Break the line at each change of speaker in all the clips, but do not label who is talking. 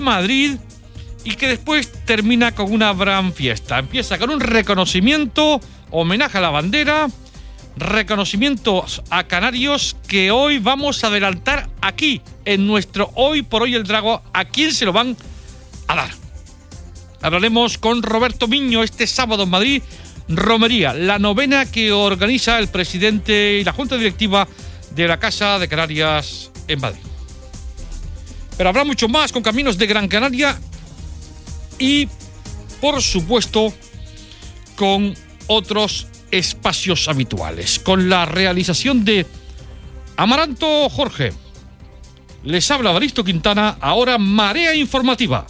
Madrid y que después termina con una gran fiesta. Empieza con un reconocimiento, homenaje a la bandera, reconocimientos a canarios que hoy vamos a adelantar aquí en nuestro Hoy por Hoy el Drago. ¿A quién se lo van a dar? Hablaremos con Roberto Miño este sábado en Madrid. Romería, la novena que organiza el presidente y la junta directiva de la Casa de Canarias en Madrid. Pero habrá mucho más con Caminos de Gran Canaria y, por supuesto, con otros espacios habituales. Con la realización de Amaranto Jorge. Les habla Evaristo Quintana, ahora Marea Informativa.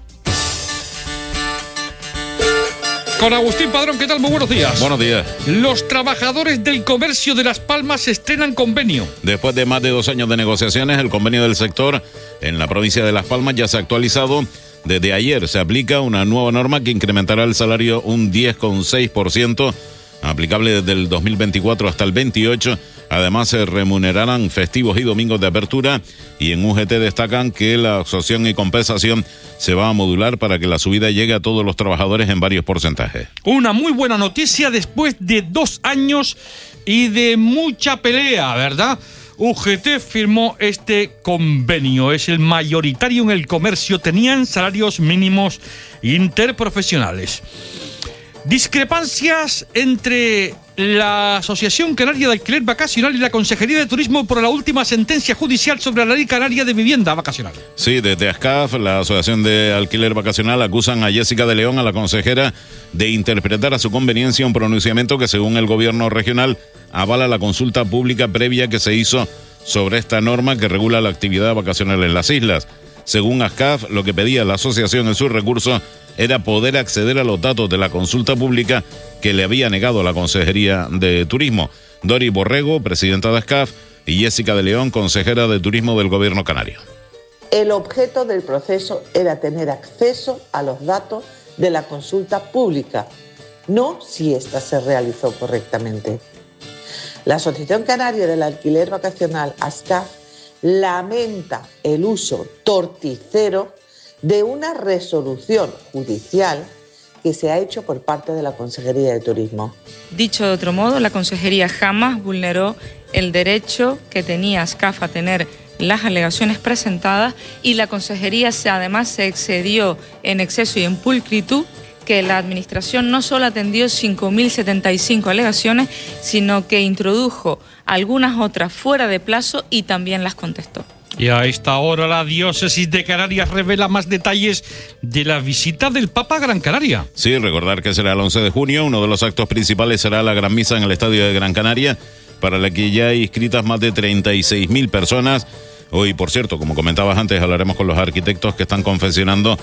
Con Agustín Padrón, ¿qué tal? Muy buenos días.
Buenos días.
Los trabajadores del comercio de Las Palmas estrenan convenio.
Después de más de 2 años de negociaciones, el convenio del sector en la provincia de Las Palmas ya se ha actualizado. Desde ayer se aplica una nueva norma que incrementará el salario un 10,6%, aplicable desde el 2024 hasta el 28. Además, se remunerarán festivos y domingos de apertura, y en UGT destacan que la asociación y compensación se va a modular para que la subida llegue a todos los trabajadores en varios porcentajes.
Una muy buena noticia después de 2 años y de mucha pelea, ¿verdad? UGT firmó este convenio, es el mayoritario en el comercio, tenían salarios mínimos interprofesionales. Discrepancias entre la Asociación Canaria de Alquiler Vacacional y la Consejería de Turismo por la última sentencia judicial sobre la Ley Canaria de Vivienda Vacacional.
Sí, desde ASCAF, la Asociación de Alquiler Vacacional, acusan a Jessica de León, a la consejera, de interpretar a su conveniencia un pronunciamiento que, según el gobierno regional, avala la consulta pública previa que se hizo sobre esta norma que regula la actividad vacacional en las islas. Según ASCAF, lo que pedía la asociación en su recurso era poder acceder a los datos de la consulta pública que le había negado la Consejería de Turismo. Dori Borrego, presidenta de ASCAF, y Jessica de León, consejera de Turismo del Gobierno canario.
El objeto del proceso era tener acceso a los datos de la consulta pública, no si ésta se realizó correctamente. La Asociación Canaria del Alquiler Vacacional, ASCAF, lamenta el uso torticero de una resolución judicial que se ha hecho por parte de la Consejería de Turismo.
Dicho de otro modo, la Consejería jamás vulneró el derecho que tenía ASCAF a tener las alegaciones presentadas, y la Consejería además se excedió en exceso y en pulcritud, que la Administración no solo atendió 5.075 alegaciones, sino que introdujo algunas otras fuera de plazo y también las contestó.
Y a esta hora la Diócesis de Canarias revela más detalles de la visita del Papa a Gran Canaria.
Sí, recordar que será el 11 de junio. Uno de los actos principales será la Gran Misa en el Estadio de Gran Canaria, para la que ya hay inscritas más de 36.000 personas. Hoy, por cierto, como comentabas antes, hablaremos con los arquitectos que están confeccionando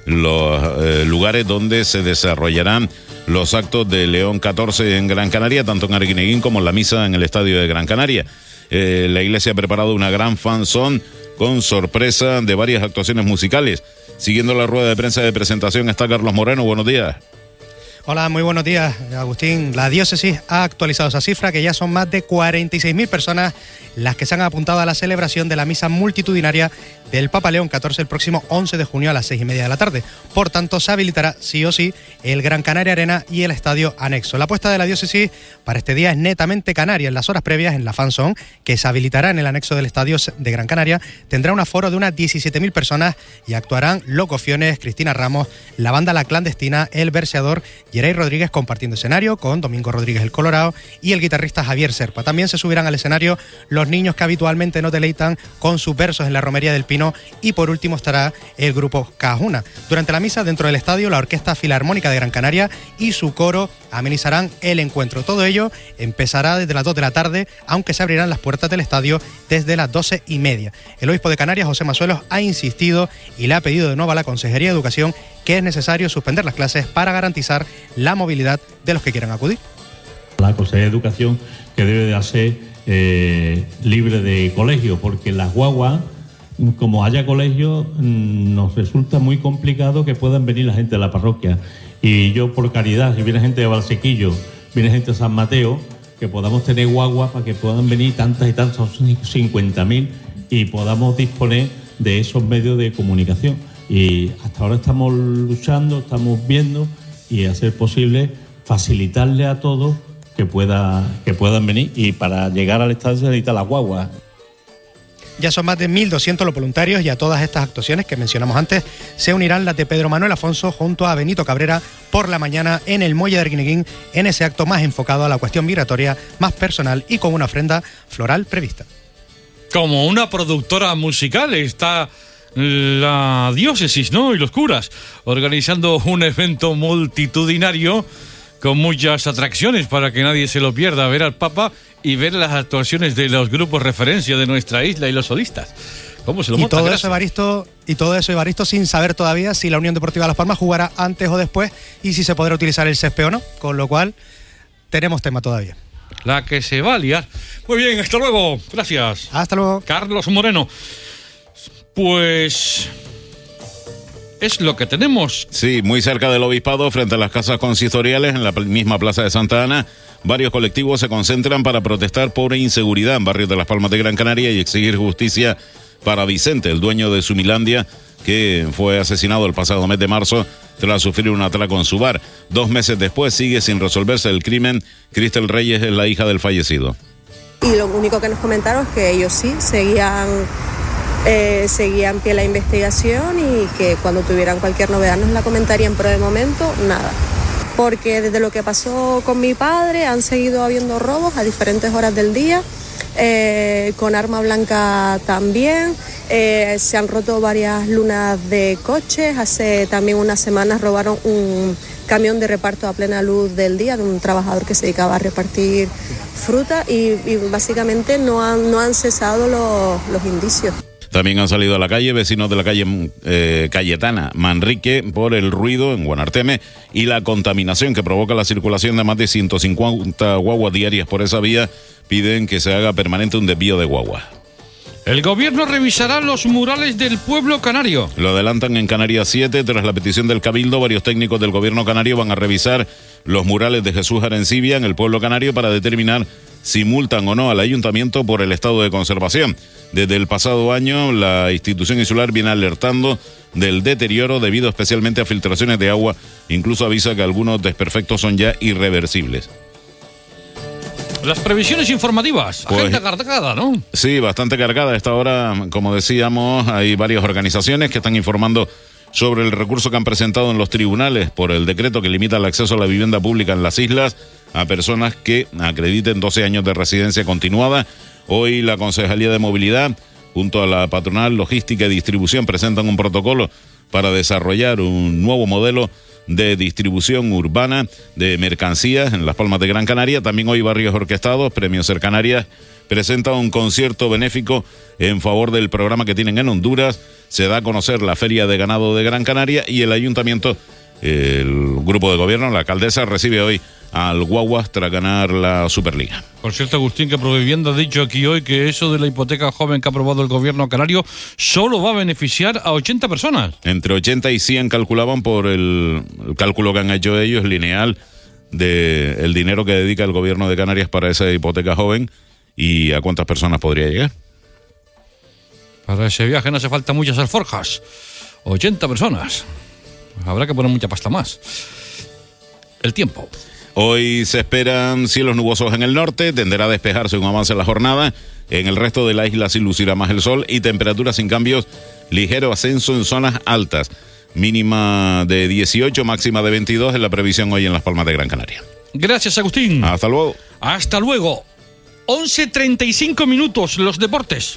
los lugares donde se desarrollarán los actos de León XIV en Gran Canaria, tanto en Arguineguín como en la misa en el Estadio de Gran Canaria. La iglesia ha preparado una gran fanzón con sorpresa de varias actuaciones musicales. Siguiendo la rueda de prensa de presentación está Carlos Moreno. Buenos días.
Hola, muy buenos días, Agustín. La diócesis ha actualizado esa cifra, que ya son más de 46.000 personas las que se han apuntado a la celebración de la misa multitudinaria del Papa León XIV el próximo 11 de junio a las 6:30 de la tarde. Por tanto, se habilitará sí o sí el Gran Canaria Arena y el estadio anexo. La apuesta de la diócesis para este día es netamente canaria. En las horas previas, en la fanzón, que se habilitará en el anexo del estadio de Gran Canaria, tendrá un aforo de unas 17.000 personas y actuarán Locofiones, Cristina Ramos, la banda La Clandestina, El Verseador, Yeray Rodríguez compartiendo escenario con Domingo Rodríguez el Colorado y el guitarrista Javier Serpa. También se subirán al escenario los niños que habitualmente nos deleitan con sus versos en la Romería del Pino, y por último estará el grupo Cajuna. Durante la misa, dentro del estadio, la Orquesta Filarmónica de Gran Canaria y su coro amenizarán el encuentro. Todo ello empezará desde las 2 de la tarde, aunque se abrirán las puertas del estadio desde las 12:30. El obispo de Canarias, José Masuelos, ha insistido y le ha pedido de nuevo a la Consejería de Educación que es necesario suspender las clases para garantizar la movilidad de los que quieran acudir.
La Consejería de Educación, que debe de hacer libre de colegio, porque las guaguas, como haya colegio, nos resulta muy complicado que puedan venir la gente de la parroquia. Y yo, por caridad, si viene gente de Valsequillo, viene gente de San Mateo, que podamos tener guaguas para que puedan venir tantas y tantas, 50.000, y podamos disponer de esos medios de comunicación. Y hasta ahora estamos luchando, estamos viendo y a ser posible facilitarle a todos que puedan venir, y para llegar al estadio se necesita la guagua.
Ya son más de 1.200 los voluntarios y a todas estas actuaciones que mencionamos antes se unirán las de Pedro Manuel Afonso junto a Benito Cabrera por la mañana en el Muelle de Arguineguín, en ese acto más enfocado a la cuestión migratoria, más personal y con una ofrenda floral prevista.
Como una productora musical está la diócesis, ¿no? Y los curas organizando un evento multitudinario con muchas atracciones para que nadie se lo pierda, ver al Papa y ver las actuaciones de los grupos referencia de nuestra isla y los solistas. ¿Cómo se lo montan?
Y todo eso, Evaristo, sin saber todavía si la Unión Deportiva Las Palmas jugará antes o después y si se podrá utilizar el césped o no, con lo cual tenemos tema todavía.
La que se va a liar. Muy bien, hasta luego. Gracias.
Hasta luego.
Carlos Moreno. Pues es lo que tenemos.
Sí, muy cerca del obispado, frente a las casas consistoriales, en la misma plaza de Santa Ana, varios colectivos se concentran para protestar por inseguridad en barrios de Las Palmas de Gran Canaria y exigir justicia para Vicente, el dueño de Sumilandia, que fue asesinado el pasado mes de marzo tras sufrir un atraco en su bar. 2 meses después sigue sin resolverse el crimen. Cristel Reyes es la hija del fallecido.
Y lo único que nos comentaron es que ellos sí seguían pie la investigación y que cuando tuvieran cualquier novedad nos la comentarían, pero de momento nada. Porque desde lo que pasó con mi padre han seguido habiendo robos a diferentes horas del día, con arma blanca también, se han roto varias lunas de coches, hace también unas semanas robaron un camión de reparto a plena luz del día de un trabajador que se dedicaba a repartir fruta y básicamente no han cesado los indicios.
También han salido a la calle vecinos de la calle Cayetana Manrique por el ruido en Guanarteme y la contaminación que provoca la circulación de más de 150 guaguas diarias por esa vía. Piden que se haga permanente un desvío de guaguas.
El gobierno revisará los murales del pueblo canario.
Lo adelantan en Canarias 7. Tras la petición del Cabildo, varios técnicos del gobierno canario van a revisar los murales de Jesús Arencibia en el pueblo canario para determinar si multan o no al ayuntamiento por el estado de conservación. Desde el pasado año, la institución insular viene alertando del deterioro debido especialmente a filtraciones de agua. Incluso avisa que algunos desperfectos son ya irreversibles.
Las previsiones informativas, agenda cargada, ¿no?
Sí, bastante cargada. A esta hora, como decíamos, hay varias organizaciones que están informando sobre el recurso que han presentado en los tribunales por el decreto que limita el acceso a la vivienda pública en las islas a personas que acrediten 12 años de residencia continuada. Hoy la Concejalía de Movilidad, junto a la Patronal Logística y Distribución, presentan un protocolo para desarrollar un nuevo modelo de distribución urbana de mercancías en Las Palmas de Gran Canaria. También hoy Barrios Orquestados, Premio Ser Canarias, presenta un concierto benéfico en favor del programa que tienen en Honduras. Se da a conocer la Feria de Ganado de Gran Canaria y el Ayuntamiento, el grupo de gobierno, la alcaldesa, recibe hoy al Guaguas tras ganar la Superliga.
Por cierto, Agustín, que Provivienda ha dicho aquí hoy que eso de la hipoteca joven que ha aprobado el gobierno canario solo va a beneficiar a 80 personas.
Entre 80 y 100 calculaban por el cálculo que han hecho ellos, lineal, de el dinero que dedica el gobierno de Canarias para esa hipoteca joven y a cuántas personas podría llegar.
Para ese viaje no hace falta muchas alforjas. 80 personas. Habrá que poner mucha pasta más. El tiempo.
Hoy se esperan cielos nubosos en el norte, tenderá a despejarse un avance en la jornada. En el resto de la isla sí lucirá más el sol y temperaturas sin cambios, ligero ascenso en zonas altas. Mínima de 18, máxima de 22 en la previsión hoy en Las Palmas de Gran Canaria.
Gracias, Agustín.
Hasta luego.
Hasta luego. 11:35 minutos, los deportes.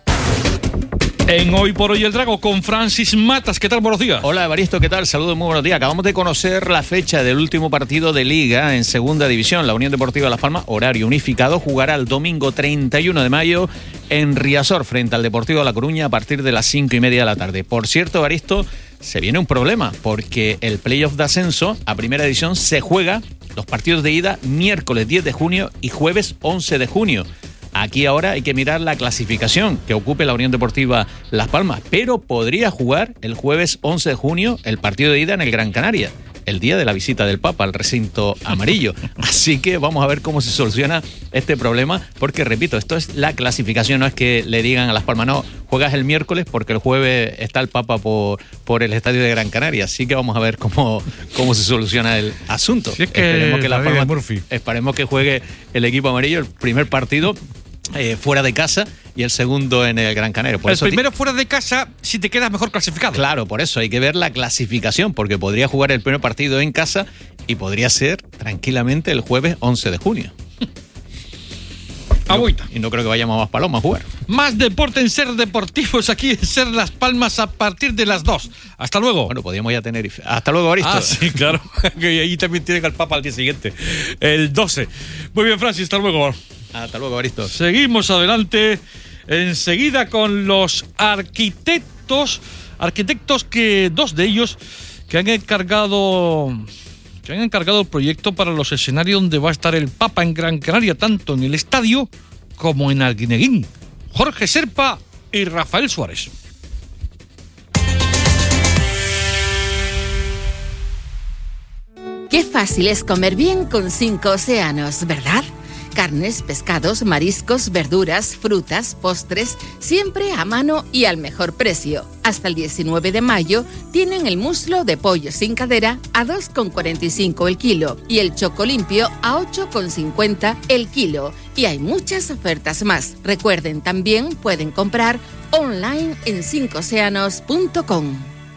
En Hoy por Hoy el Drago con Francis Matas. ¿Qué tal? Buenos días.
Hola, Evaristo, ¿qué tal? Saludos, muy buenos días. Acabamos de conocer la fecha del último partido de Liga en Segunda División. La Unión Deportiva Las Palmas, horario unificado, jugará el domingo 31 de mayo en Riazor frente al Deportivo de La Coruña a partir de las 5:30 de la tarde. Por cierto, Evaristo, se viene un problema porque el playoff de ascenso a primera división se juega los partidos de ida miércoles 10 de junio y jueves 11 de junio. Aquí ahora hay que mirar la clasificación que ocupe la Unión Deportiva Las Palmas, pero podría jugar el jueves 11 de junio el partido de ida en el Gran Canaria. el día de la visita del Papa al recinto amarillo. Así que vamos a ver cómo se soluciona este problema, porque repito, esto es la clasificación, no es que le digan a Las Palmas, no, juegas el miércoles porque el jueves está el Papa por el estadio de Gran Canaria. Así que vamos a ver cómo se soluciona el asunto.
Si es que
esperemos que Las Palmas, esperemos que juegue el equipo amarillo el primer partido fuera de casa y el segundo en el Gran Canaria. Por
el
eso
primero fuera de casa, si te quedas mejor clasificado.
Claro, por eso hay que ver la clasificación, porque podría jugar el primer partido en casa y podría ser tranquilamente el jueves 11 de junio.
Agüita.
Y no creo que vayamos a Más Palomas a jugar.
Más deporte en Ser Deportivos, aquí en Ser Las Palmas a partir de las 2. Hasta luego.
Bueno, podríamos ya tener... Hasta luego, Aristo.
Ah, sí, claro. Que ahí también tienen al Papa al día siguiente, el 12. Muy bien, Francis, hasta luego.
Hasta luego, Aristo.
Seguimos adelante enseguida con los arquitectos que dos de ellos que han encargado el proyecto para los escenarios donde va a estar el Papa en Gran Canaria, tanto en el estadio como en Arguineguín. Jorge Serpa y Rafael Suárez.
Qué fácil es comer bien con 5 Océanos, ¿verdad? Carnes, pescados, mariscos, verduras, frutas, postres, siempre a mano y al mejor precio. Hasta el 19 de mayo tienen el muslo de pollo sin cadera a 2,45 el kilo y el choco limpio a 8,50 el kilo. Y hay muchas ofertas más. Recuerden, también pueden comprar online en 5océanos.com.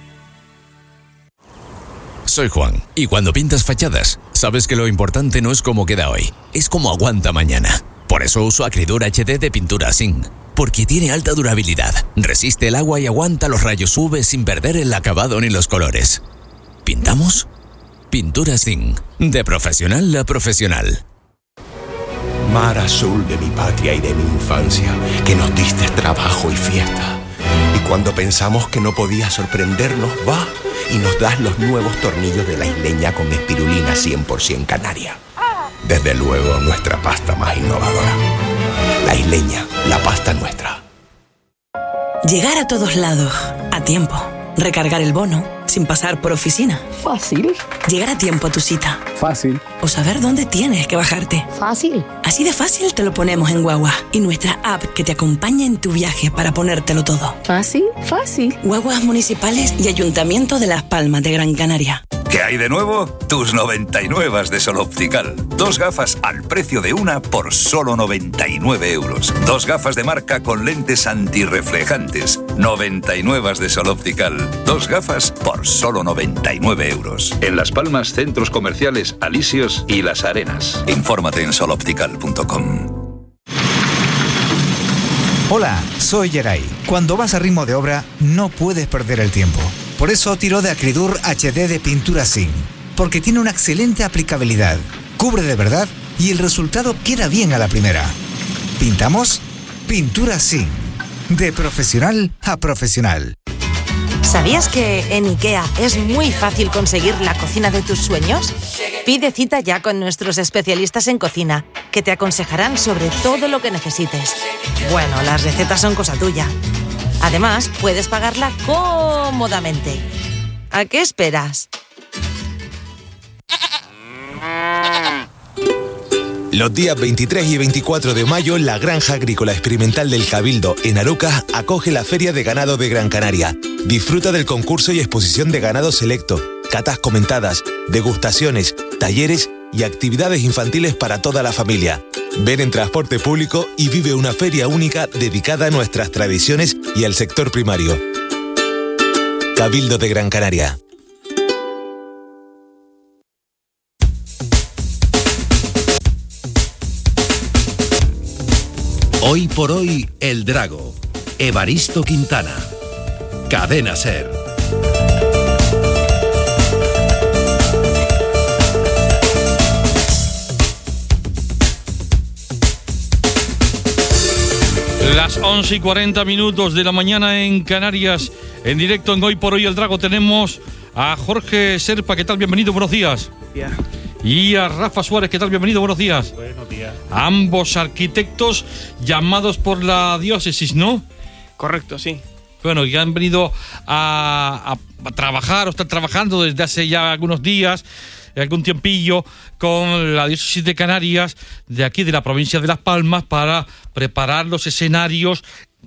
Soy Juan, y cuando pintas fachadas, sabes que lo importante no es cómo queda hoy, es cómo aguanta mañana. Por eso uso Acrydur HD de pintura zinc, porque tiene alta durabilidad, resiste el agua y aguanta los rayos UV sin perder el acabado ni los colores. ¿Pintamos? Pintura zinc, de profesional a profesional.
Mar azul de mi patria y de mi infancia, que nos diste trabajo y fiesta. Y cuando pensamos que no podía sorprendernos, va y nos das los nuevos tornillos de La Isleña con espirulina 100% canaria. Desde luego, nuestra pasta más innovadora. La Isleña, la pasta nuestra.
Llegar a todos lados, a tiempo. Recargar el bono, sin pasar por oficina. Fácil. Llegar a tiempo a tu cita.
Fácil.
O saber dónde tienes que bajarte.
Fácil.
Así de fácil te lo ponemos en Guagua y nuestra app que te acompaña en tu viaje para ponértelo todo.
Fácil, fácil.
Guaguas municipales y Ayuntamiento de Las Palmas de Gran Canaria.
¿Qué hay de nuevo? Tus 99 de Sol Optical. 2 gafas al precio de una por solo 99 euros. 2 gafas de marca con lentes antirreflejantes. 99 de Sol Optical. 2 gafas por solo 99 euros. En Las Palmas, centros comerciales Alisios y Las Arenas. Infórmate en soloptical.com.
Hola, soy Yeray. Cuando vas a ritmo de obra, no puedes perder el tiempo. Por eso tiro de Acrydur HD de pintura zinc, porque tiene una excelente aplicabilidad, cubre de verdad y el resultado queda bien a la primera. ¿Pintamos? Pintura zinc, de profesional a profesional.
¿Sabías que en IKEA es muy fácil conseguir la cocina de tus sueños? Pide cita ya con nuestros especialistas en cocina, que te aconsejarán sobre todo lo que necesites. Bueno, las recetas son cosa tuya. Además, puedes pagarla cómodamente. ¿A qué esperas?
Los días 23 y 24 de mayo, la Granja Agrícola Experimental del Cabildo, en Arucas, acoge la Feria de Ganado de Gran Canaria. Disfruta del concurso y exposición de ganado selecto, catas comentadas, degustaciones, talleres y actividades infantiles para toda la familia. Ven en transporte público y vive una feria única dedicada a nuestras tradiciones y al sector primario. Cabildo de Gran Canaria.
Hoy por hoy, El Drago. Evaristo Quintana. Cadena SER.
Las 11:40 de la mañana en Canarias. En directo en Hoy por Hoy El Drago tenemos a Jorge Serpa. ¿Qué tal? Bienvenido, buenos días.
Yeah.
Y a Rafa Suárez. ¿Qué tal? Bienvenido, buenos días.
Buenos días.
Ambos arquitectos llamados por la diócesis, ¿no?
Correcto, sí.
bueno, ya han venido a trabajar o están trabajando desde hace ya algunos días, algún tiempillo, con la diócesis de Canarias, de aquí de la provincia de Las Palmas, para preparar los escenarios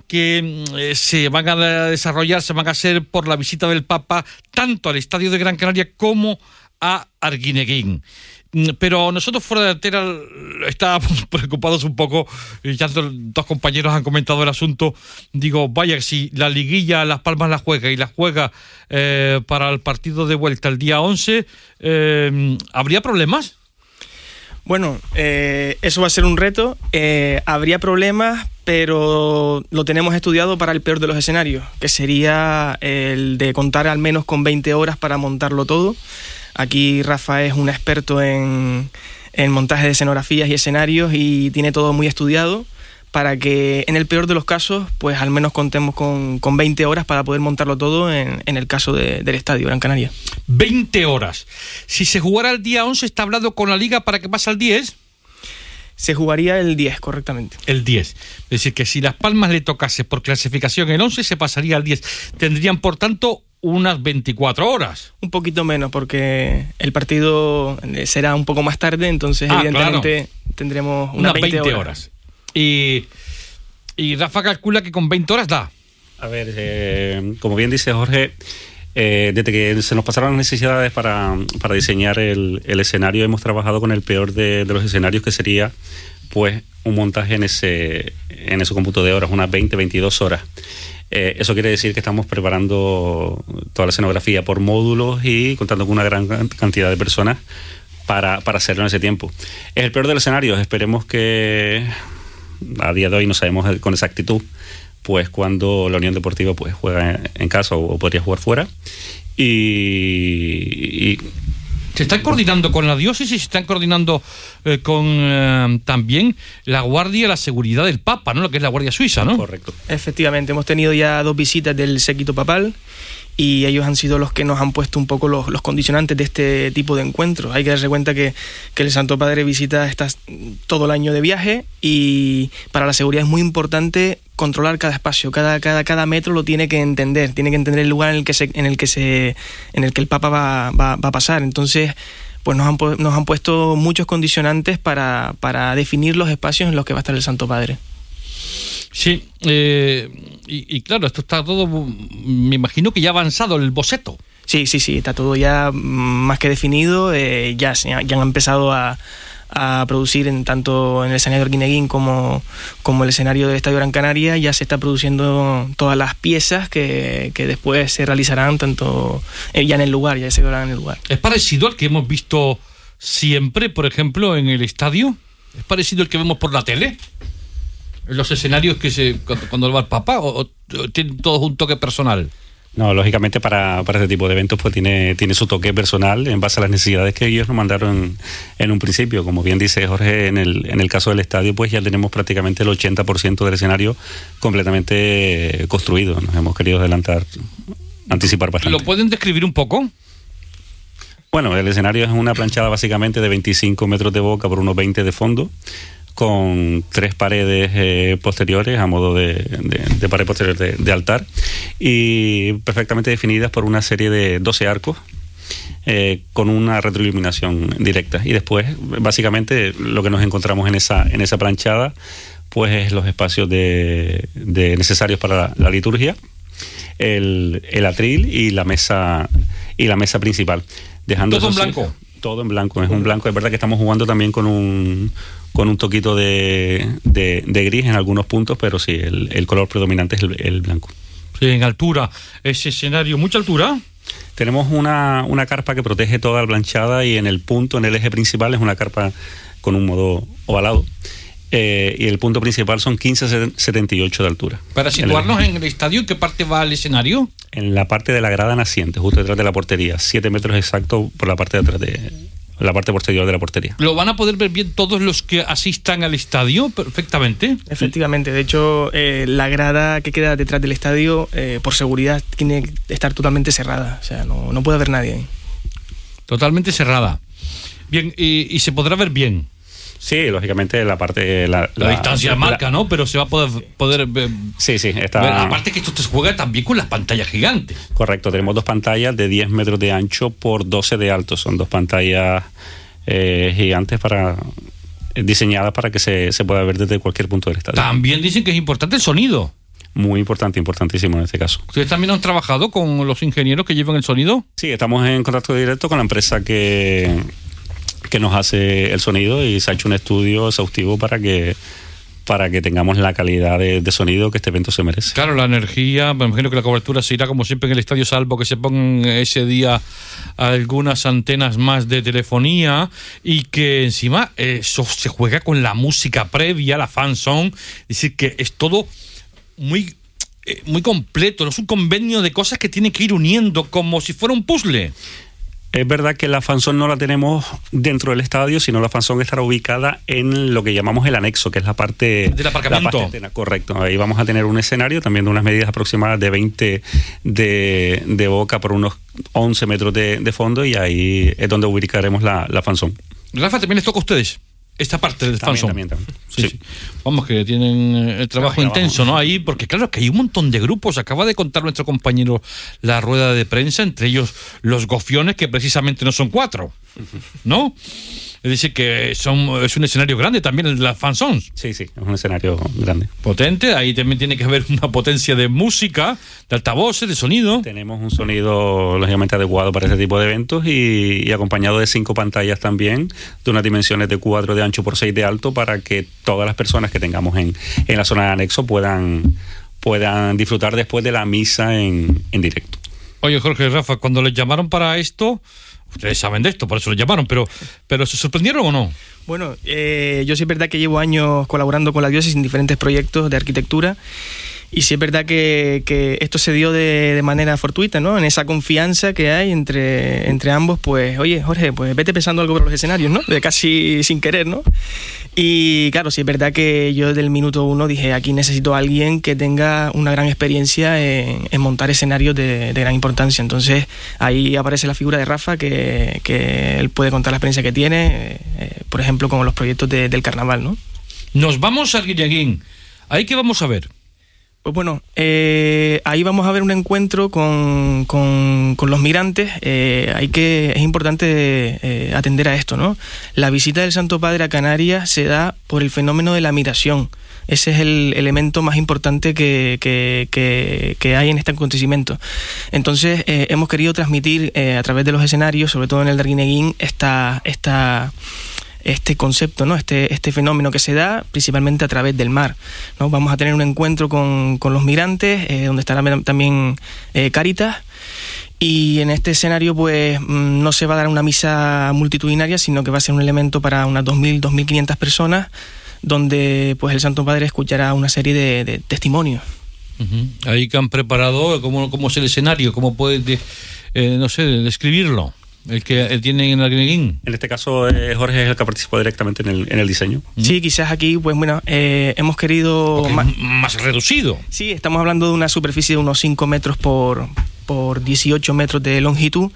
que se van a desarrollar, se van a hacer por la visita del Papa, tanto al Estadio de Gran Canaria como a Arguineguín. Pero nosotros fuera de antena estábamos preocupados un poco, ya dos compañeros han comentado el asunto. Digo, vaya, si la liguilla Las Palmas la juega y la juega para el partido de vuelta el día 11, ¿habría problemas?
Bueno, eso va a ser un reto. Habría problemas, pero lo tenemos estudiado para el peor de los escenarios, que sería el de contar al menos con 20 horas para montarlo todo. Aquí Rafa es un experto en montaje de escenografías y escenarios y tiene todo muy estudiado para que en el peor de los casos pues al menos contemos con 20 horas para poder montarlo todo en el caso del Estadio Gran Canaria.
20 horas. Si se jugara el día 11, ¿está hablado con la Liga para que pase al 10?
Se jugaría el 10, correctamente.
El 10. Es decir, que si Las Palmas le tocase por clasificación el 11, se pasaría al 10. Tendrían, por tanto, unas 24 horas.
Un poquito menos, porque el partido será un poco más tarde, entonces evidentemente tendremos unas 20 horas. Y Rafa calcula que con 20 horas da.
A ver, como bien dice Jorge, desde que se nos pasaron las necesidades para diseñar el escenario, hemos trabajado con el peor de los escenarios, que sería pues un montaje en ese cómputo de horas, unas 20-22 horas. Eso quiere decir que estamos preparando toda la escenografía por módulos y contando con una gran cantidad de personas para hacerlo en ese tiempo. Es el peor de los escenarios. Esperemos que a día de hoy no sabemos con exactitud pues cuando la Unión Deportiva pues juega en casa o podría jugar fuera. Y
se están coordinando con la diócesis, se están coordinando con también la guardia, la seguridad del Papa, ¿no? Lo que es la Guardia Suiza, ¿no?
Correcto.
Efectivamente, hemos tenido ya 2 visitas del séquito papal y ellos han sido los que nos han puesto un poco los condicionantes de este tipo de encuentros. Hay que darse cuenta que el Santo Padre visita todo el año de viaje y para la seguridad es muy importante controlar cada espacio, cada metro lo tiene que entender el lugar en el que el Papa va a pasar. Entonces, pues nos han puesto muchos condicionantes para definir los espacios en los que va a estar el Santo Padre.
Sí, y claro, esto está todo, me imagino que ya ha avanzado el boceto.
Sí, está todo ya más que definido, ya han empezado a producir tanto en el escenario de Arguineguín como el escenario del Estadio Gran Canaria. Ya se está produciendo todas las piezas que después se realizarán tanto ya en el lugar, ya se verán en el lugar.
¿Es parecido al que hemos visto siempre, por ejemplo, en el estadio? ¿Es parecido al que vemos por la tele? ¿En los escenarios cuando va el Papa o tienen todos un toque personal?
No, lógicamente para este tipo de eventos pues tiene su toque personal en base a las necesidades que ellos nos mandaron en un principio. Como bien dice Jorge, en el caso del estadio pues ya tenemos prácticamente el 80% del escenario completamente construido. Nos hemos querido anticipar bastante.
¿Lo pueden describir un poco?
Bueno, el escenario es una planchada básicamente de 25 metros de boca por unos 20 de fondo, con 3 paredes posteriores a modo de pared posterior de altar y perfectamente definidas por una serie de 12 arcos con una retroiluminación directa. Y después, básicamente, lo que nos encontramos en esa planchada pues es los espacios necesarios para la liturgia, el atril y la mesa principal. Dejando
¿todo en blanco?
Todo en blanco, es un blanco. Es verdad que estamos jugando también con un toquito de gris en algunos puntos, pero sí, el color predominante es el blanco.
Sí, en altura, ese escenario, ¿mucha altura?
Tenemos una carpa que protege toda la planchada y en el eje principal es una carpa con un modo ovalado. Y el punto principal son 15,78 de altura.
Para situarnos en el estadio, ¿en qué parte va el escenario?
En la parte de la grada naciente, justo detrás de la portería, 7 metros exactos por la parte de atrás la parte posterior de la portería.
¿Lo van a poder ver bien todos los que asistan al estadio perfectamente?
Efectivamente, de hecho la grada que queda detrás del estadio por seguridad tiene que estar totalmente cerrada, o sea, no puede haber nadie ahí.
Totalmente cerrada. Bien, y se podrá ver bien.
Sí, lógicamente la parte...
La distancia marca, ¿no? Pero se va a poder
sí, está...
ver. Aparte que esto se juega también con las pantallas gigantes.
Correcto, tenemos 2 pantallas de 10 metros de ancho por 12 de alto. Son 2 pantallas gigantes diseñadas para que se pueda ver desde cualquier punto del estadio.
También dicen que es importante el sonido.
Muy importante, importantísimo en este caso.
¿Ustedes también han trabajado con los ingenieros que llevan el sonido?
Sí, estamos en contacto directo con la empresa que nos hace el sonido y se ha hecho un estudio exhaustivo para que tengamos la calidad de sonido que este evento se merece.
Claro, la energía, me imagino que la cobertura se irá como siempre en el estadio, salvo que se pongan ese día algunas antenas más de telefonía, y que encima eso se juega con la música previa, la fan song, es decir, que es todo muy completo, no es un convenio de cosas que tiene que ir uniendo como si fuera un puzzle.
Es verdad que la fanzone no la tenemos dentro del estadio, sino la fanzone estará ubicada en lo que llamamos el anexo, que es la parte
del aparcamiento.
Correcto. Ahí vamos a tener un escenario también de unas medidas aproximadas de 20 de boca por unos 11 metros de fondo, y ahí es donde ubicaremos la fanzone.
Rafa, ¿también les toca a ustedes esta parte del fanzone?
También.
Sí. Vamos, que tienen el trabajo intenso, ¿no? Ahí, porque claro, que hay un montón de grupos. Acaba de contar nuestro compañero la rueda de prensa, entre ellos los Gofiones, que precisamente no son 4, ¿no? Es decir, que es un escenario grande también el de las fanzones.
Sí, es un escenario grande.
Potente, ahí también tiene que haber una potencia de música, de altavoces, de sonido.
Tenemos un sonido lógicamente adecuado para ese tipo de eventos y acompañado de 5 pantallas también, de unas dimensiones de 4 de ancho por 6 de alto, para que todas las personas que tengamos en la zona de anexo puedan disfrutar después de la misa en directo.
Oye, Jorge y Rafa, cuando les llamaron para esto, ustedes saben de esto, por eso lo llamaron, pero ¿se sorprendieron o no?
Bueno, yo sí es verdad que llevo años colaborando con la diócesis en diferentes proyectos de arquitectura, y sí es verdad que esto se dio de manera fortuita, ¿no? En esa confianza que hay entre ambos, pues, oye, Jorge, pues vete pensando algo para los escenarios, ¿no? De casi sin querer, ¿no? Y claro, sí es verdad que yo desde el minuto 1 dije, aquí necesito a alguien que tenga una gran experiencia en montar escenarios de gran importancia. Entonces ahí aparece la figura de Rafa, que él puede contar la experiencia que tiene, por ejemplo, con los proyectos del carnaval, ¿no?
Nos vamos al Guillaguín. ¿Ahí qué vamos a ver?
Pues bueno, ahí vamos a ver un encuentro con los migrantes. Es importante atender a esto, ¿no? La visita del Santo Padre a Canarias se da por el fenómeno de la migración. Ese es el elemento más importante que hay en este acontecimiento. Entonces, hemos querido transmitir a través de los escenarios, sobre todo en el Darguineguín, este concepto, ¿no? Este fenómeno que se da principalmente a través del mar, ¿no? Vamos a tener un encuentro con los migrantes, donde estará también Cáritas, y en este escenario pues no se va a dar una misa multitudinaria, sino que va a ser un elemento para unas 2.000, 2.500 personas, donde pues el Santo Padre escuchará una serie de testimonios.
Uh-huh. Ahí que han preparado, ¿cómo es el escenario? ¿Cómo puedes, describirlo? El que tienen en el Guillaguín.
En este caso, Jorge es el que participó directamente en el diseño.
Sí, quizás aquí, pues bueno, hemos querido...
Más reducido.
Sí, estamos hablando de una superficie de unos 5 metros por 18 metros de longitud.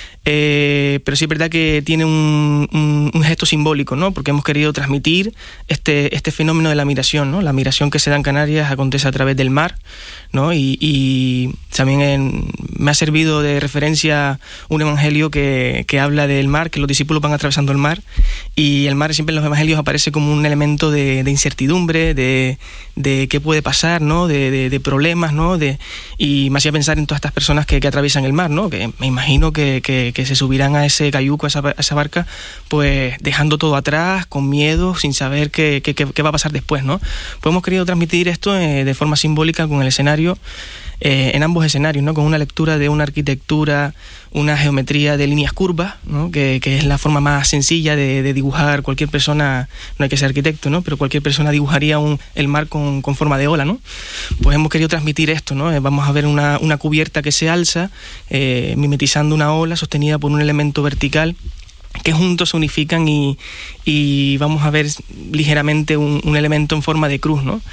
Pero sí es verdad que tiene un gesto simbólico, ¿no? Porque hemos querido transmitir este fenómeno de la migración, ¿no? La migración que se da en Canarias acontece a través del mar, ¿no? Y también me ha servido de referencia un evangelio que habla del mar, que los discípulos van atravesando el mar, y el mar siempre en los evangelios aparece como un elemento de incertidumbre, de qué puede pasar, ¿no? De problemas, ¿no? Y me hacía pensar en todas estas personas que atraviesan el mar, ¿no? Que me imagino que se subirán a ese cayuco, a esa barca, pues dejando todo atrás, con miedo, sin saber qué va a pasar después, ¿no? Pues hemos querido transmitir esto de forma simbólica con el escenario, en ambos escenarios, ¿no? Con una lectura de una arquitectura, una geometría de líneas curvas, ¿no? Que es la forma más sencilla de dibujar. Cualquier persona, no hay que ser arquitecto, ¿no? Pero cualquier persona dibujaría el mar con forma de ola, ¿no? Pues hemos querido transmitir esto, ¿no? Vamos a ver una cubierta que se alza, mimetizando una ola sostenida por un elemento vertical, que juntos se unifican y vamos a ver ligeramente un elemento en forma de cruz, ¿no?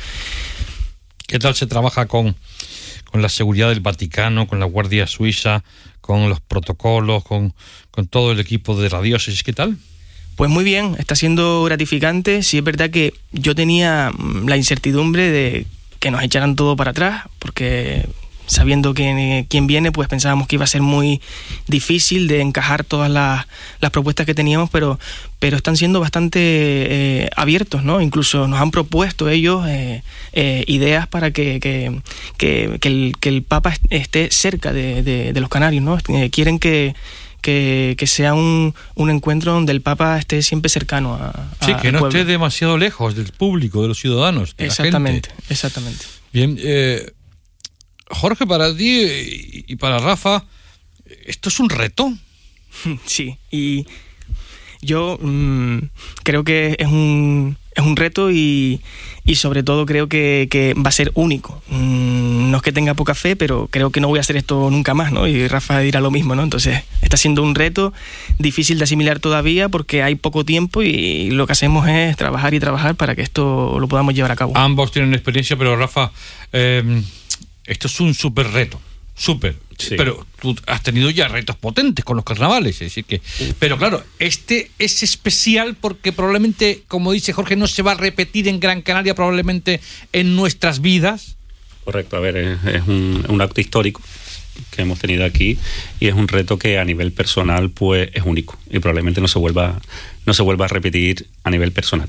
¿Qué tal se trabaja con la seguridad del Vaticano, con la Guardia Suiza, con los protocolos, con todo el equipo de la diócesis? ¿Qué tal?
Pues muy bien, está siendo gratificante. Sí es verdad que yo tenía la incertidumbre de que nos echaran todo para atrás, porque sabiendo que quién viene, pues pensábamos que iba a ser muy difícil de encajar todas las propuestas que teníamos, pero están siendo bastante abiertos, ¿no? Incluso nos han propuesto ellos ideas para que el Papa esté cerca de los canarios, ¿no? Quieren que sea un encuentro donde el Papa esté siempre cercano a
sí, que no
pueblo.
esté demasiado lejos del público, de los ciudadanos, de
Exactamente,
la gente.
exactamente.
Bien, Jorge, para ti y para Rafa, ¿esto es un reto?
Sí, y yo creo que es un reto y sobre todo creo que va a ser único. No es que tenga poca fe, pero creo que no voy a hacer esto nunca más, ¿no? Y Rafa dirá lo mismo, ¿no? Entonces está siendo un reto difícil de asimilar todavía porque hay poco tiempo y lo que hacemos es trabajar y trabajar para que esto lo podamos llevar a cabo.
Ambos tienen experiencia, pero Rafa, esto es un súper reto, súper. Sí. Pero tú has tenido ya retos potentes con los carnavales, es decir que, pero claro, este es especial porque probablemente, como dice Jorge, no se va a repetir en Gran Canaria, probablemente en nuestras vidas.
Correcto, a ver, es un acto histórico que hemos tenido aquí y es un reto que a nivel personal pues es único y probablemente no se vuelva a repetir a nivel personal.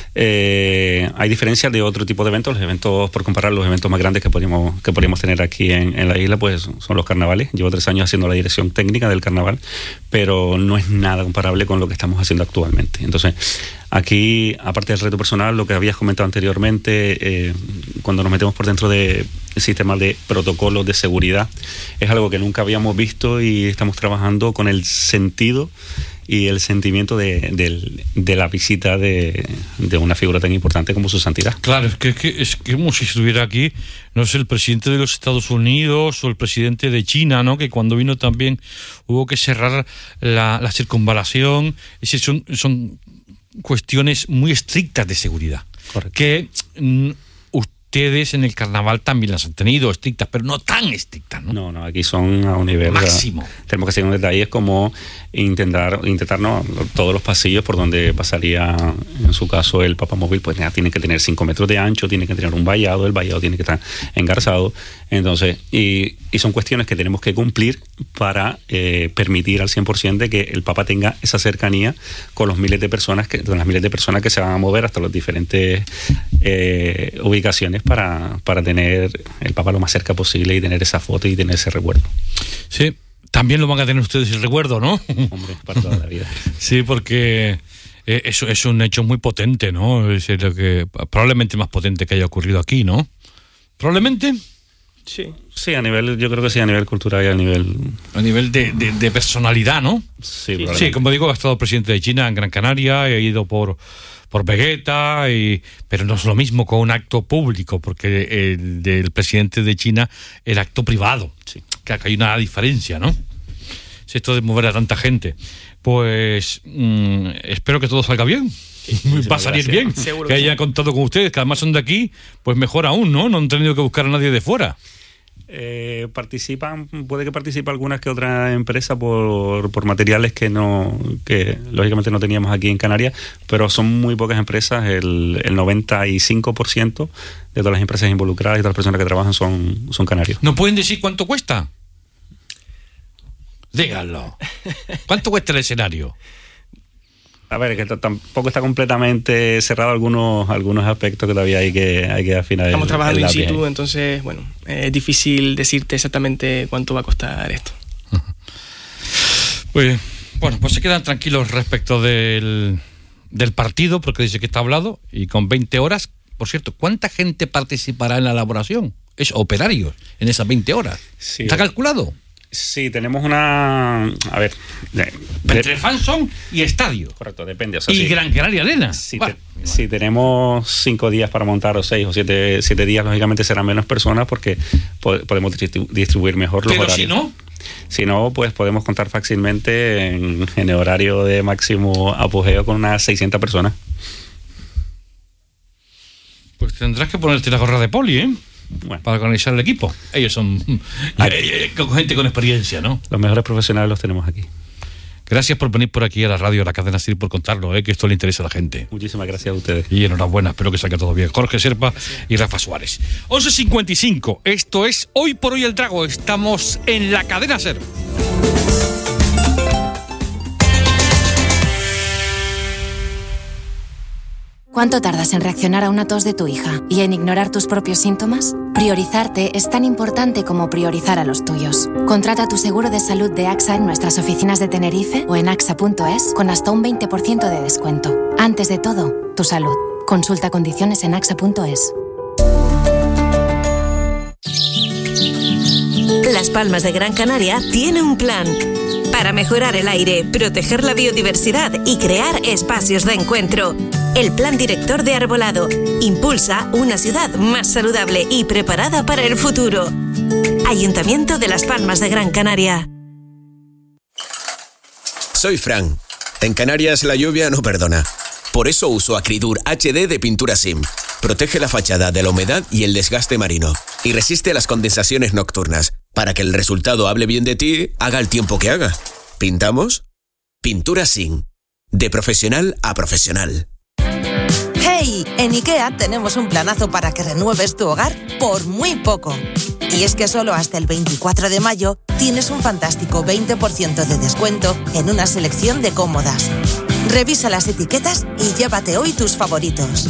Hay diferencias de otro tipo de eventos. Los eventos, por comparar, los eventos más grandes que podríamos tener aquí en la isla pues son los carnavales. Llevo 3 años haciendo la dirección técnica del carnaval, pero no es nada comparable con lo que estamos haciendo actualmente. Entonces, aquí, aparte del reto personal, lo que habías comentado anteriormente, cuando nos metemos por dentro de sistemas de protocolos de seguridad, es algo que nunca habíamos visto y estamos trabajando con el sentido y el sentimiento de la visita de una figura tan importante como su santidad.
Claro, es que como si estuviera aquí, no sé, el presidente de los Estados Unidos o el presidente de China, ¿no? Que cuando vino también hubo que cerrar la circunvalación. Es decir, son cuestiones muy estrictas de seguridad.
Correcto.
Que ustedes en el carnaval también las han tenido estrictas, pero no tan estrictas, ¿no?
No, aquí son a un nivel
máximo.
Tenemos que hacer un detalle como intentar no, todos los pasillos por donde pasaría, en su caso, el papamóvil, pues ya tiene que tener 5 metros de ancho, tiene que tener un vallado, el vallado tiene que estar engarzado. Entonces, y son cuestiones que tenemos que cumplir para permitir al 100% de que el Papa tenga esa cercanía con las miles de personas que se van a mover hasta las diferentes ubicaciones para tener el Papa lo más cerca posible y tener esa foto y tener ese recuerdo.
Sí, también lo van a tener ustedes el recuerdo, ¿no?
Hombre, para toda la vida.
Sí, porque eso es un hecho muy potente, ¿no? Es lo que probablemente más potente que haya ocurrido aquí, ¿no? Probablemente.
Sí, a nivel, yo creo que sí, a nivel cultural y a nivel
de personalidad, ¿no?
Sí,
como digo, ha estado el presidente de China en Gran Canaria, he ido por Vegeta, pero no es lo mismo con un acto público, porque el del presidente de China era acto privado.
Sí.
Claro que hay una diferencia, ¿no? Si esto de mover a tanta gente, pues espero que todo salga bien. Va a salir bien.
Seguro
que haya contado con ustedes, que además son de aquí, pues mejor aún, ¿no? No han tenido que buscar a nadie de fuera.
Puede que participe algunas que otras empresas por materiales que lógicamente no teníamos aquí en Canarias, pero son muy pocas empresas. El 95% de todas las empresas involucradas y todas las personas que trabajan son canarios.
¿No pueden decir cuánto cuesta? Díganlo. ¿Cuánto cuesta el escenario?
A ver, que tampoco está completamente cerrado algunos aspectos que todavía hay que afinar.
Estamos trabajando in situ, entonces, bueno, es difícil decirte exactamente cuánto va a costar esto.
Pues se quedan tranquilos respecto del partido, porque dice que está hablado, y con 20 horas, por cierto, ¿cuánta gente participará en la elaboración? Es operarios en esas 20 horas.
Sí,
¿Está calculado?
Sí, tenemos una... A ver...
Entre fanzone y estadio.
Correcto, depende. O sea,
y Gran Canaria Arena.
Si tenemos 5 días para montar, o 6 o 7 días, lógicamente serán menos personas porque podemos distribuir mejor los horarios.
Pero
si no, pues podemos contar fácilmente en el horario de máximo apogeo con unas 600 personas.
Pues tendrás que ponerte la gorra de poli, ¿eh? Bueno. Para organizar el equipo. Ellos son gente con experiencia, ¿no?
Los mejores profesionales los tenemos aquí.
Gracias por venir por aquí a la radio, a la cadena SER, por contarlo, que esto le interesa a la gente.
Muchísimas gracias a ustedes.
Y enhorabuena, espero que salga todo bien. Jorge Serpa y Rafa Suárez. 11:55, esto es Hoy por Hoy el Drago. Estamos en la cadena SER.
¿Cuánto tardas en reaccionar a una tos de tu hija y en ignorar tus propios síntomas? Priorizarte es tan importante como priorizar a los tuyos. Contrata tu seguro de salud de AXA en nuestras oficinas de Tenerife o en axa.es con hasta un 20% de descuento. Antes de todo, tu salud. Consulta condiciones en axa.es.
Las Palmas de Gran Canaria tiene un plan para mejorar el aire, proteger la biodiversidad y crear espacios de encuentro. El Plan Director de Arbolado impulsa una ciudad más saludable y preparada para el futuro. Ayuntamiento de Las Palmas de Gran Canaria.
Soy Fran. En Canarias la lluvia no perdona. Por eso uso Acridur HD de Pintura Sim. Protege la fachada de la humedad y el desgaste marino. Y resiste las condensaciones nocturnas. Para que el resultado hable bien de ti, haga el tiempo que haga. ¿Pintamos? Pintura Sim. De profesional a profesional.
¡Hey! En IKEA tenemos un planazo para que renueves tu hogar por muy poco. Y es que solo hasta el 24 de mayo tienes un fantástico 20% de descuento en una selección de cómodas. Revisa las etiquetas y llévate hoy tus favoritos.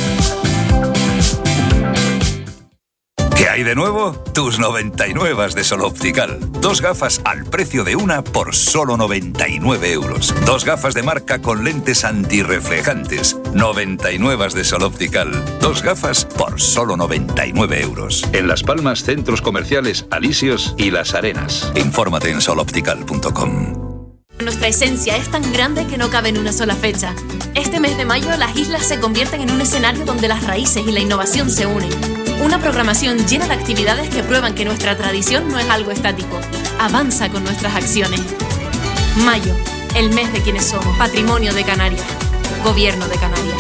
¿Qué hay de nuevo? Tus 99 de Sol Optical. 2 gafas al precio de una por solo 99 euros. 2 gafas de marca con lentes antirreflejantes. 99 de Sol Optical. 2 gafas por solo 99 euros. En Las Palmas, centros comerciales Alisios y Las Arenas. Infórmate en soloptical.com.
Nuestra esencia es tan grande que no cabe en una sola fecha. Este mes de mayo, las islas se convierten en un escenario donde las raíces y la innovación se unen. Una programación llena de actividades que prueban que nuestra tradición no es algo estático. Avanza con nuestras acciones. Mayo, el mes de quienes somos. Patrimonio de Canarias. Gobierno de Canarias.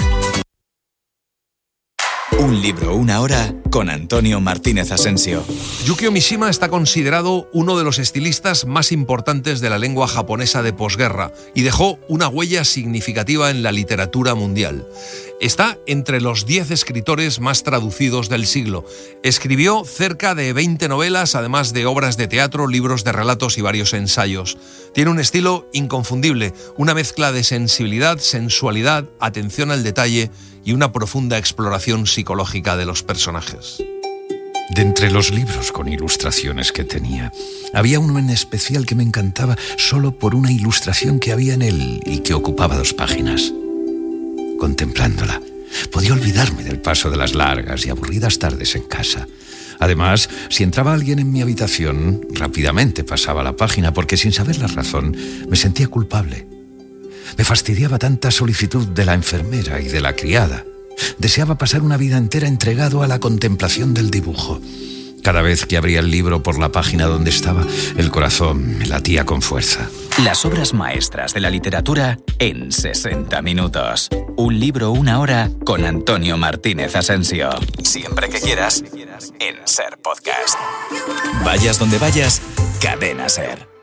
Un libro, una hora, con Antonio Martínez Asensio.
Yukio Mishima está considerado uno de los estilistas más importantes de la lengua japonesa de posguerra y dejó una huella significativa en la literatura mundial. Está entre los 10 escritores más traducidos del siglo. Escribió cerca de 20 novelas, además de obras de teatro, libros de relatos y varios ensayos. Tiene un estilo inconfundible, una mezcla de sensibilidad, sensualidad, atención al detalle y una profunda exploración psicológica de los personajes.
De entre los libros con ilustraciones que tenía, había uno en especial que me encantaba solo por una ilustración que había en él y que ocupaba 2 páginas. Contemplándola, podía olvidarme del paso de las largas y aburridas tardes en casa. Además, si entraba alguien en mi habitación, rápidamente pasaba la página porque sin saber la razón me sentía culpable. Me fastidiaba tanta solicitud de la enfermera y de la criada. Deseaba pasar una vida entera entregado a la contemplación del dibujo. Cada vez que abría el libro por la página donde estaba, el corazón me latía con fuerza.
Las obras maestras de la literatura en 60 minutos. Un libro, una hora, con Antonio Martínez Asensio. Siempre que quieras, en SER Podcast. Vayas donde vayas, Cadena SER.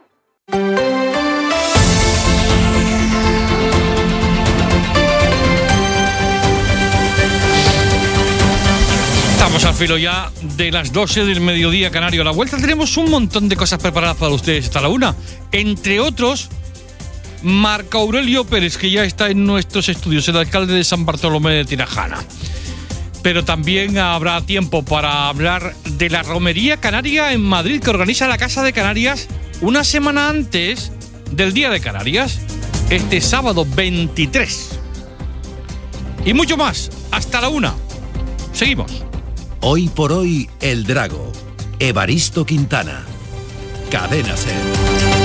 Estamos al filo ya de las 12 del mediodía canario. A la vuelta tenemos un montón de cosas preparadas para ustedes hasta la 1. Entre otros, Marco Aurelio Pérez, que ya está en nuestros estudios, el alcalde de San Bartolomé de Tirajana. Pero también habrá tiempo para hablar de la Romería Canaria en Madrid, que organiza la Casa de Canarias una semana antes del Día de Canarias, este sábado 23. Y mucho más, hasta la 1. Seguimos.
Hoy por hoy, El Drago. Evaristo Quintana. Cadena SER.